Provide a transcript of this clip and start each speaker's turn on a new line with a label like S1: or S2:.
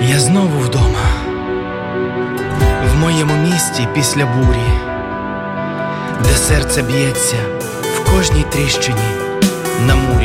S1: Я знову вдома, в моєму місті після бурі, де серце б'ється в кожній тріщині на мурі.